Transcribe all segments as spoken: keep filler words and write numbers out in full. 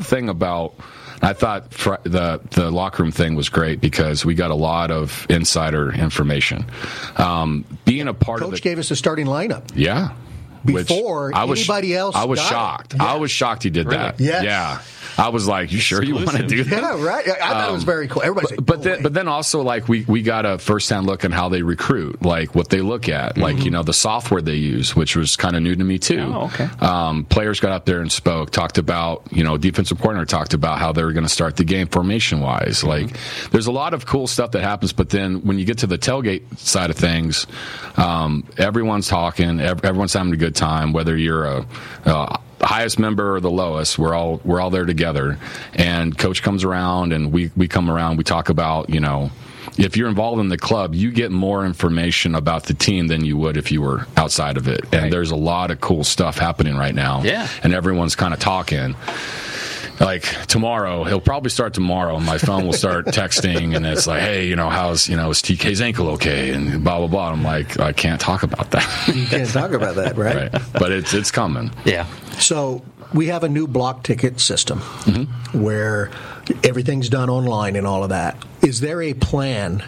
thing about, I thought fr- the the locker room thing was great because we got a lot of insider information. Um, being a part Coach of it, gave us a starting lineup. Yeah. Before I was, anybody else I was got shocked. it. Yeah. I was shocked he did Really? that. Yes. Yeah. I was like, you sure you want to do that? Yeah, right. I thought um, it was very cool. Everybody's but, like, but no then, way. but then also like we, we got a first-hand look at how they recruit, like what they look at, mm-hmm. like you know the software they use, which was kind of new to me too. Oh, okay. Um, players got up there and spoke, talked about you know defensive coordinator talked about how they were going to start the game formation-wise. Mm-hmm. Like there's a lot of cool stuff that happens, but then when you get to the tailgate side of things, um, everyone's talking, everyone's having a good time, whether you're a, a highest member or the lowest, we're all we're all there together. And coach comes around and we, we come around, we talk about, you know, if you're involved in the club, you get more information about the team than you would if you were outside of it. And right. there's a lot of cool stuff happening right now. Yeah. And everyone's kind of talking. Like tomorrow, he'll probably start tomorrow. My phone will start texting, and it's like, "Hey, you know, how's you know, is T K's ankle okay?" And blah blah blah. I'm like, I can't talk about that. You can't talk about that, right? right? But it's it's coming. Yeah. So we have a new block ticket system mm-hmm. where everything's done online and all of that. Is there a plan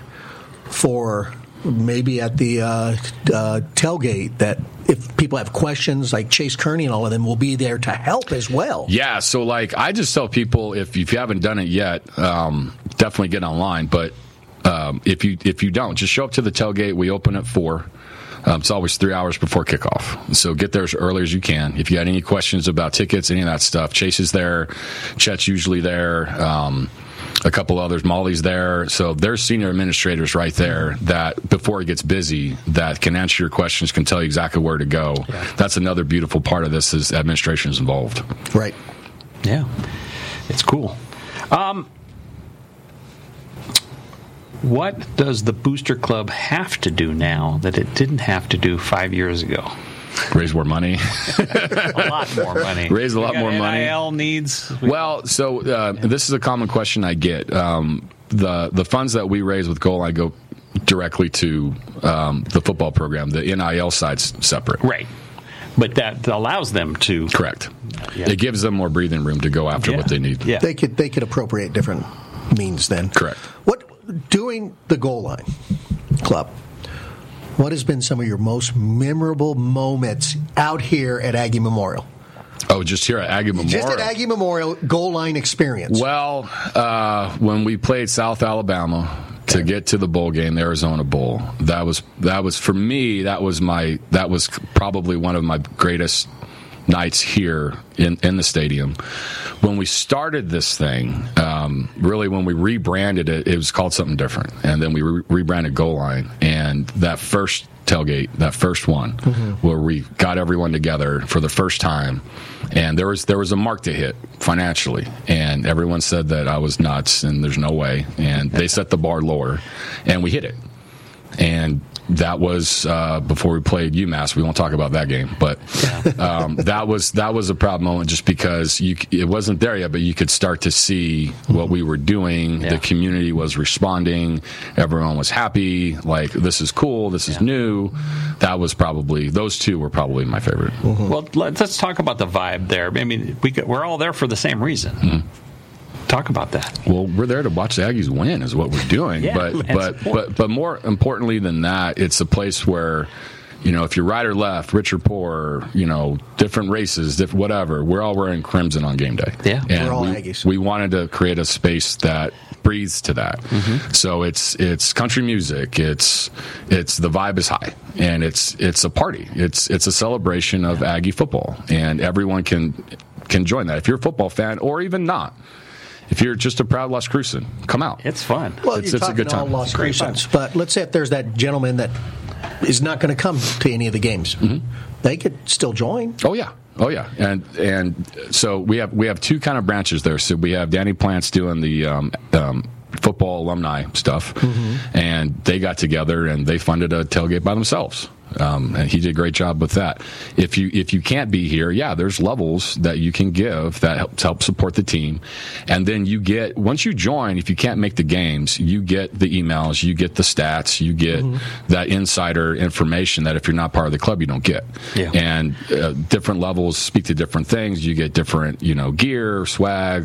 for maybe at the uh, uh, tailgate that if people have questions, like Chase Kearney and all of them will be there to help as well? Yeah, so like I just tell people if, if you haven't done it yet, um, definitely get online. But um, if you if you don't, just show up to the tailgate. We open at four. Um, it's always three hours before kickoff. So get there as early as you can. If you had any questions about tickets, any of that stuff, Chase is there. Chet's usually there. Um, a couple others. Molly's there. So there's senior administrators right there that, before it gets busy, that can answer your questions, can tell you exactly where to go. Yeah. That's another beautiful part of this is administration is involved. Right. Yeah. It's cool. Um, what does the Booster Club have to do now that it didn't have to do five years ago? Raise more money. a lot more money. Raise a lot more money. N I L needs. Well, so uh, yeah. this is a common question I get. Um, the the funds that we raise with Goal Line go directly to um, the football program. The N I L side's separate. Right. But that allows them to. Correct. Yeah. It gives them more breathing room to go after yeah. what they need. Yeah. They could they could appropriate different means then. Correct. What doing the Goal Line Club? What has been some of your most memorable moments out here at Aggie Memorial? Oh, just here at Aggie Memorial? Just at Aggie Memorial, goal line experience. Well, uh, when we played South Alabama to get to the bowl game, the Arizona Bowl, that was that was for me. That was my that was probably one of my greatest nights here in, in the stadium. When we started this thing, um, really when we rebranded it, it was called something different. And then we re- rebranded Goal Line. And that first tailgate, that first one, mm-hmm. where we got everyone together for the first time, and there was there was a mark to hit financially. And everyone said that I was nuts and there's no way. And they set the bar lower, and we hit it. And that was uh, before we played UMass. We won't talk about that game, but um, that was that was a proud moment just because you, it wasn't there yet, but you could start to see what we were doing. Yeah. The community was responding. Everyone was happy. Like, this is cool. This is yeah. new. That was probably, those two were probably my favorite. Mm-hmm. Well, let's talk about the vibe there. I mean, we could, we're all there for the same reason. Mm-hmm. Talk about that. Well, we're there to watch the Aggies win is what we're doing. yeah, but but, but but more importantly than that, it's a place where, you know, if you're right or left, rich or poor, you know, different races, different whatever, we're all wearing crimson on game day. Yeah. And we're all we, Aggies. We wanted to create a space that breathes to that. Mm-hmm. So it's it's country music, it's it's the vibe is high, and it's it's a party. It's it's a celebration of yeah. Aggie football, and everyone can can join that. If you're a football fan or even not. If you're just a proud Las Crucean, come out. It's fun. Well, it's, you're it's a good talking time. all Las Cruceans, but let's say if there's that gentleman that is not going to come to any of the games, mm-hmm. they could still join. Oh yeah, oh yeah, and and so we have we have two kind of branches there. So we have Danny Plants doing the um, um, football alumni stuff, mm-hmm. and they got together and they funded a tailgate by themselves. Um, and he did a great job with that. If you if you can't be here, yeah, there's levels that you can give that helps help support the team. And then you get, once you join, if you can't make the games, you get the emails, you get the stats, you get mm-hmm. that insider information that if you're not part of the club, you don't get. Yeah. And uh, different levels speak to different things. You get different, you know, gear, swag,